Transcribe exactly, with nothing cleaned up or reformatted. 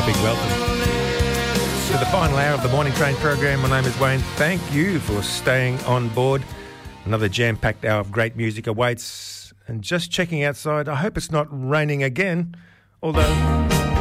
big welcome to the final hour of the Morning Train program. My name is Wayne. Thank you for staying on board. Another jam-packed hour of great music awaits. And just checking outside, I hope it's not raining again, although